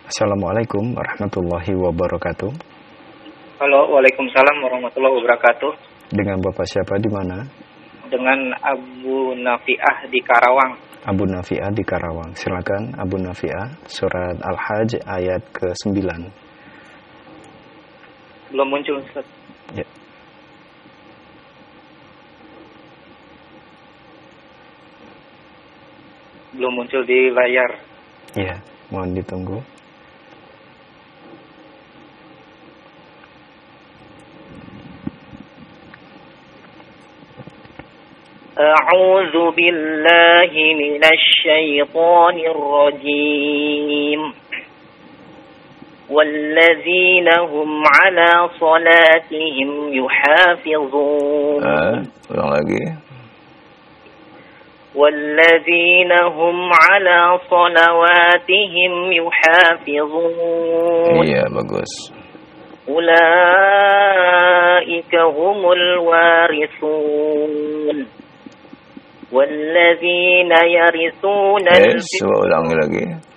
Assalamualaikum warahmatullahi wabarakatuh. Halo, waalaikumsalam warahmatullahi wabarakatuh. Dengan Bapak siapa di mana? Dengan Abu Nafi'ah di Karawang. Abu Nafi'ah di Karawang. Silakan Abu Nafi'ah, surat Al-Hajj ayat ke-9. Belum muncul, Ustaz. Ya. Belum muncul di layar. Iya, mohon ditunggu. A'udzu billahi minasy syaithanir rajim. Walladzina hum 'ala salatihim yuhafizun. Ulang lagi. والذين هم على صلواتهم يحافظون. Iya, bagus. أولئك هم الوارثون والذين يرثون Coba ulangi lagi.